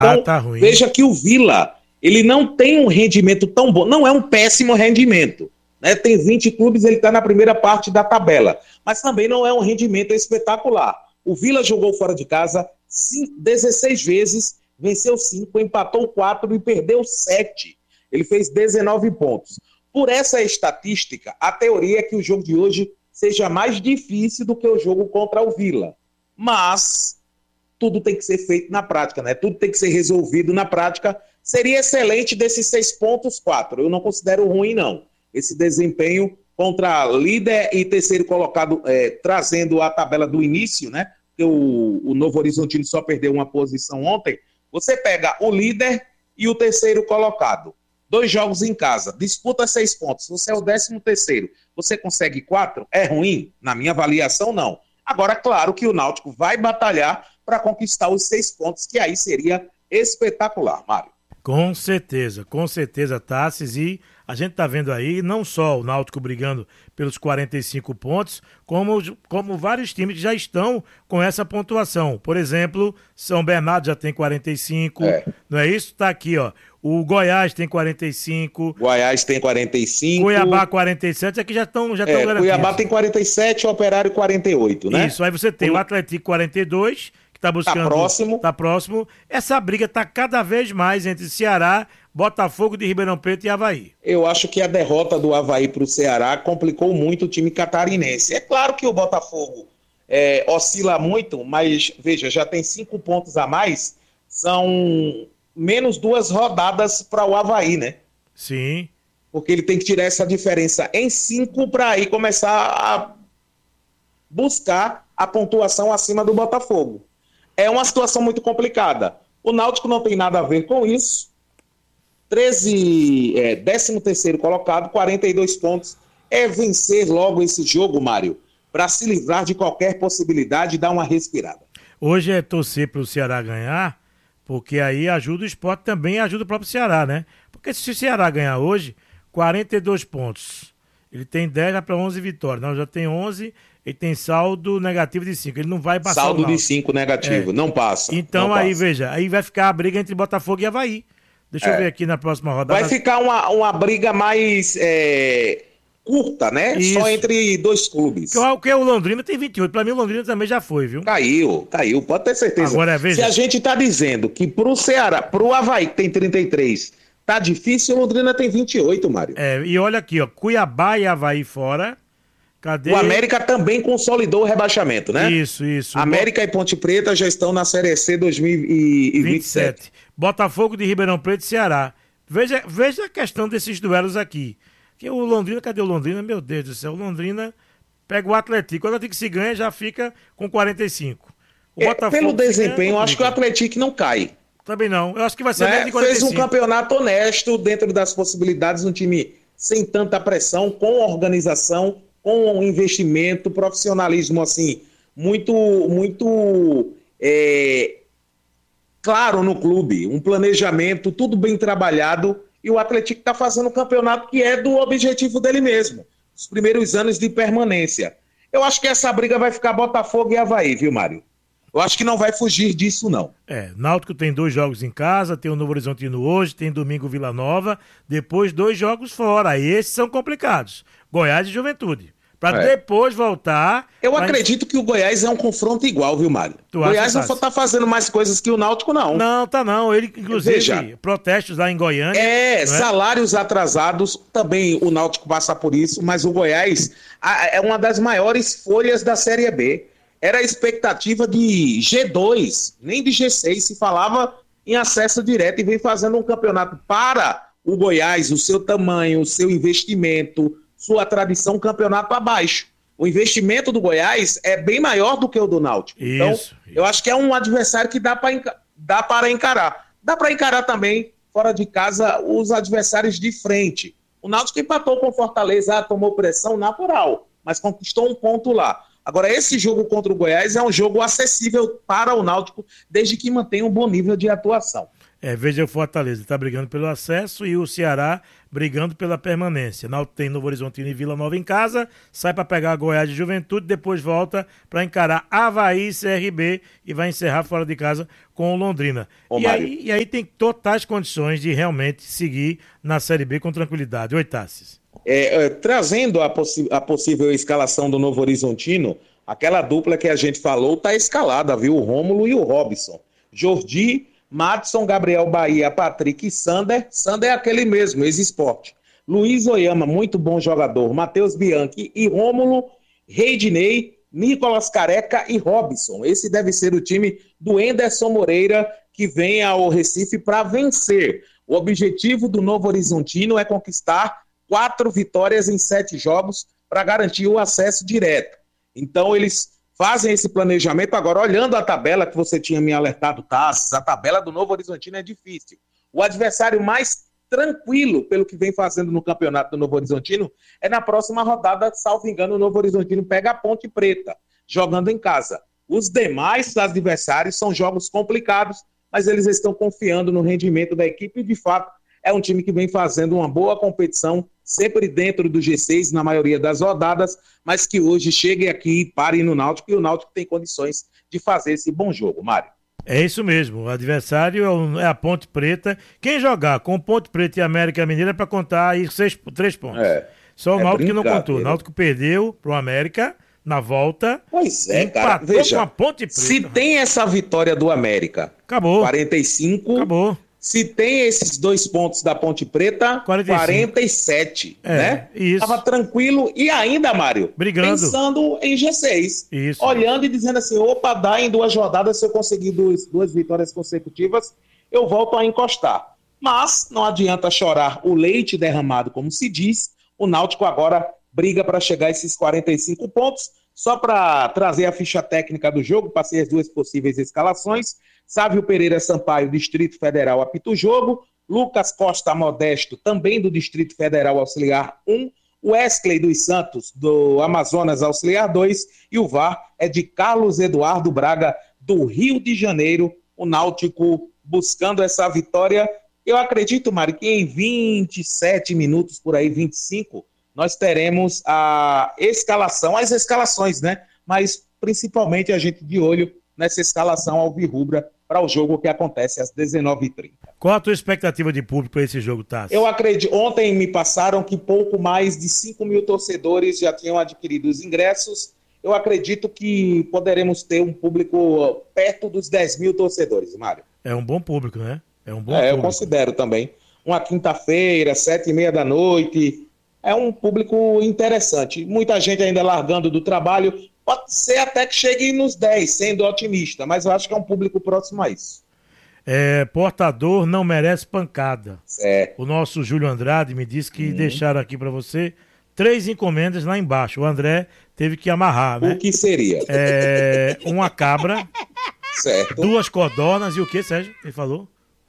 Então, tá ruim. veja que o Vila, ele não tem um rendimento tão bom, não é um péssimo rendimento, né? Tem 20 clubes, ele está na primeira parte da tabela, mas também não é um rendimento espetacular. O Vila jogou fora de casa 16 vezes, venceu 5, empatou 4 e perdeu 7. Ele fez 19 pontos. Por essa estatística, a teoria é que o jogo de hoje seja mais difícil do que o jogo contra o Vila. Mas tudo tem que ser feito na prática, né? Tudo tem que ser resolvido na prática. Seria excelente desses 6 pontos, 4. Eu não considero ruim, não. Esse desempenho contra líder e terceiro colocado, trazendo a tabela do início, né? Porque o Novo Horizontino só perdeu uma posição ontem. Você pega o líder e o terceiro colocado. 2 jogos em casa, disputa 6 pontos. Você é o 13º, você consegue 4? É ruim? Na minha avaliação, não. Agora, claro que o Náutico vai batalhar para conquistar os 6 pontos, que aí seria espetacular, Mário. Com certeza, Tassis, e a gente tá vendo aí não só o Náutico brigando pelos 45 pontos, como vários times que já estão com essa pontuação. Por exemplo, São Bernardo já tem 45, não é isso? Tá aqui, ó. O Goiás tem 45. Goiás tem 45. Cuiabá 47, aqui já estão garantidos. Cuiabá tem 47, o Operário 48, né? Isso, aí você tem o Atlético 42, que tá buscando... Tá próximo. Essa briga tá cada vez mais entre Ceará, Botafogo de Ribeirão Preto e Avaí. Eu acho que a derrota do Avaí para o Ceará complicou muito o time catarinense. É claro que o Botafogo oscila muito, mas, veja, já tem 5 pontos a mais, são menos 2 rodadas para o Avaí, né? Sim. Porque ele tem que tirar essa diferença em 5 para aí começar a buscar a pontuação acima do Botafogo. É uma situação muito complicada. O Náutico não tem nada a ver com isso. 13º colocado, 42 pontos. É vencer logo esse jogo, Mário, para se livrar de qualquer possibilidade e dar uma respirada. Hoje é torcer para o Ceará ganhar, porque aí ajuda o Sport também e ajuda o próprio Ceará, né? Porque se o Ceará ganhar hoje, 42 pontos. Ele tem 10 para 11 vitórias. Não, já tem 11, ele tem saldo negativo de 5. Ele não vai passar saldo de 5 negativo, não passa. Então não aí, passa. Veja, aí vai ficar a briga entre Botafogo e Avaí. Deixa eu ver aqui na próxima rodada. Vai ficar uma briga mais curta, né? Isso. Só entre 2 clubes. Porque o Londrina tem 28. Pra mim o Londrina também já foi, viu? Caiu. Pode ter certeza. Agora, veja. Se a gente tá dizendo que pro Ceará, pro Avaí que tem 33, tá difícil, o Londrina tem 28, Mário. E olha aqui, ó. Cuiabá e Avaí fora. Cadê? O América também consolidou o rebaixamento, né? Isso. América e Ponte Preta já estão na Série C 2027. Botafogo de Ribeirão Preto e Ceará. Veja a questão desses duelos aqui. Que o Londrina, cadê o Londrina? Meu Deus do céu, o Londrina pega o Atlético. O Atlético se ganha já fica com 45. O Botafogo pelo desempenho, eu acho que o Atlético não cai. Também não. Eu acho que vai ser menos de 45. Fez um campeonato honesto dentro das possibilidades, um time sem tanta pressão, com organização, com um investimento, profissionalismo assim, muito claro no clube, um planejamento, tudo bem trabalhado, e o Atlético está fazendo um campeonato que é do objetivo dele mesmo, os primeiros anos de permanência. Eu acho que essa briga vai ficar Botafogo e Avaí, viu, Mário? Eu acho que não vai fugir disso, não. Náutico tem 2 jogos em casa, tem o Novo Horizontino hoje, tem domingo Vila Nova, depois 2 jogos fora, e esses são complicados. Goiás e Juventude. Para depois voltar... Eu acredito que o Goiás é um confronto igual, viu, Mário? O Goiás não tá fazendo mais coisas que o Náutico, não. Não, tá não. Ele, inclusive, protestos lá em Goiânia. Salários atrasados, também o Náutico passa por isso, mas o Goiás é uma das maiores folhas da Série B. Era a expectativa de G2, nem de G6, se falava em acesso direto e vem fazendo um campeonato para o Goiás, o seu tamanho, o seu investimento, sua tradição, campeonato abaixo. O investimento do Goiás é bem maior do que o do Náutico. Então, eu acho que é um adversário que dá para encarar. Dá para encarar também, fora de casa, os adversários de frente. O Náutico empatou com o Fortaleza, tomou pressão natural, mas conquistou um ponto lá. Agora, esse jogo contra o Goiás é um jogo acessível para o Náutico, desde que mantenha um bom nível de atuação. Veja o Fortaleza, está brigando pelo acesso e o Ceará brigando pela permanência. Náutico tem Novo Horizontino e Vila Nova em casa, sai para pegar Goiás de Juventude, depois volta para encarar Avaí e CRB e vai encerrar fora de casa com o Londrina. E aí tem totais condições de realmente seguir na Série B com tranquilidade. Oi, Tassis. Trazendo a possível escalação do Novo Horizontino, aquela dupla que a gente falou está escalada, viu? O Rômulo e o Robson. Jordi, Madison, Gabriel Bahia, Patrick e Sander. Sander é aquele mesmo, ex-esporte. Luiz Oyama, muito bom jogador. Matheus Bianchi e Rômulo, Reidinei, Nicolas Careca e Robson. Esse deve ser o time do Enderson Moreira, que vem ao Recife para vencer. O objetivo do Novo Horizontino é conquistar 4 vitórias em 7 jogos para garantir o acesso direto. Então eles fazem esse planejamento. Agora, olhando a tabela que você tinha me alertado, Tassis, a tabela do Novo Horizontino é difícil. O adversário mais tranquilo, pelo que vem fazendo no campeonato do Novo Horizontino, é na próxima rodada, salvo engano, o Novo Horizontino pega a Ponte Preta, jogando em casa. Os demais adversários são jogos complicados, mas eles estão confiando no rendimento da equipe e, de fato, é um time que vem fazendo uma boa competição, sempre dentro do G6, na maioria das rodadas, mas que hoje chegue aqui e pare no Náutico, e o Náutico tem condições de fazer esse bom jogo, Mário. É isso mesmo, o adversário é a Ponte Preta. Quem jogar com Ponte Preta e América Mineira é para contar aí 3 pontos. Só o Náutico que não contou. O Náutico perdeu pro América na volta. Pois é, cara. Veja, com a Ponte Preta, se tem essa vitória do América, acabou. 45, acabou. Se tem esses 2 pontos da Ponte Preta, 47, né? Isso. Tava tranquilo e ainda, Mário, brigando, pensando em G6. Isso. Olhando e dizendo assim, opa, dá em 2 rodadas, se eu conseguir 2 vitórias consecutivas, eu volto a encostar. Mas não adianta chorar o leite derramado, como se diz. O Náutico agora briga para chegar a esses 45 pontos. Só para trazer a ficha técnica do jogo, passei as 2 possíveis escalações. Sávio Pereira Sampaio, Distrito Federal, apita o jogo. Lucas Costa Modesto, também do Distrito Federal, auxiliar 1. Wesley dos Santos, do Amazonas, auxiliar 2. E o VAR é de Carlos Eduardo Braga, do Rio de Janeiro. O Náutico buscando essa vitória. Eu acredito, Mário, que em 27 minutos, por aí, 25, nós teremos a escalação, as escalações, né? Mas principalmente a gente de olho nessa escalação alvirrubra para o jogo que acontece às 19h30. Qual a tua expectativa de público para esse jogo, Tassi? Eu acredito, ontem me passaram que pouco mais de 5 mil torcedores já tinham adquirido os ingressos. Eu acredito que poderemos ter um público perto dos 10 mil torcedores, Mário. É um bom público, né? É um bom público. Eu considero também. Uma quinta-feira, 7h30, é um público interessante. Muita gente ainda largando do trabalho. Pode ser até que chegue nos 10, sendo otimista, mas eu acho que é um público próximo a isso. Portador não merece pancada. Certo. O nosso Júlio Andrade me disse que deixaram aqui para você 3 encomendas lá embaixo. O André teve que amarrar, né? O que seria? Uma cabra, certo. 2 codornas e o que, Sérgio? Ele falou?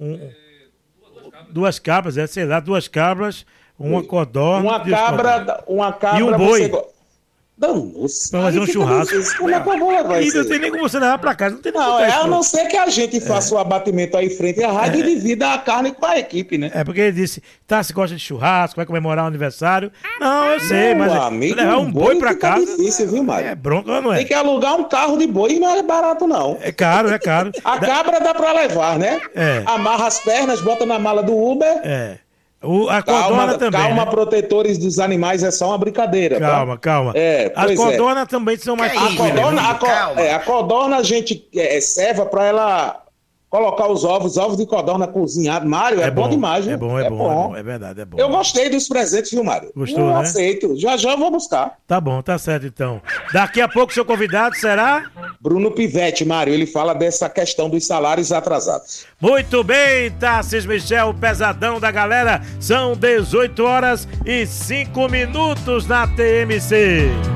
2 cabras, 2 cabras, uma codorna. Uma cabra e um boi. Danos. Pra fazer um churrasco. Como é que eu vou levar isso? E não tem nem como você levar pra casa. Não tem nem a não ser que a gente faça o abatimento aí em frente à rádio e divida a carne com a equipe, né? Porque ele disse, se gosta de churrasco, vai comemorar o aniversário. Não, eu sei, mas amigo, levar um boi pra casa. É difícil, viu, Mário? É bronca, não é? Tem que alugar um carro de boi e não é barato, não. É caro. A cabra dá pra levar, né? Amarra as pernas, bota na mala do Uber. A codorna também. Calma, né? Protetores dos animais, é só uma brincadeira. Calma. As codornas também são mais tranquilas. A codorna a gente serva pra ela colocar os ovos de codorna cozinhado. Mário, é bom demais, viu? É bom. É verdade, é bom. Eu gostei dos presentes, viu, Mário? Gostou, né? Aceito. Já eu vou buscar. Tá bom, tá certo então. Daqui a pouco seu convidado será? Bruno Pivetti, Mário. Ele fala dessa questão dos salários atrasados. Muito bem, Tassis Michel, o pesadão da galera. São 18h05 na TMC.